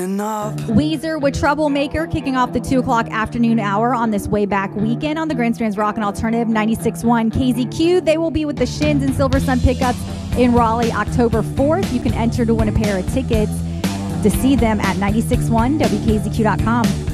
Weezer with Troublemaker kicking off the 2 o'clock afternoon hour on this way back weekend on the Grandstand's Rockin' Alternative 96.1 KZQ. They will be with the Shins and Silver Sun Pickups in Raleigh October 4th. You can enter to win a pair of tickets to see them at 96.1WKZQ.com.